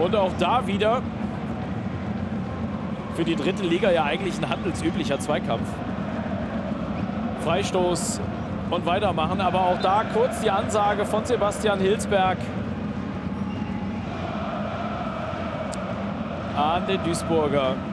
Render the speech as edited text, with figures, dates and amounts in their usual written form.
Und auch da wieder für die dritte Liga ja eigentlich ein handelsüblicher Zweikampf. Freistoß und weitermachen, aber auch da kurz die Ansage von Sebastian Hilsberg an den Duisburger.